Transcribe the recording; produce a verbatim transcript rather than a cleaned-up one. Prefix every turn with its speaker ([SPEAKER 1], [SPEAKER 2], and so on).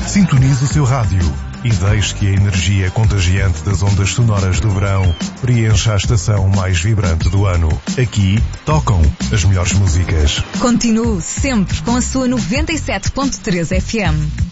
[SPEAKER 1] Sintonize o seu rádio e deixe que a energia contagiante das ondas sonoras do verão preencha a estação mais vibrante do ano. Aqui tocam as melhores músicas.
[SPEAKER 2] Continue sempre com a sua noventa e sete ponto três F M.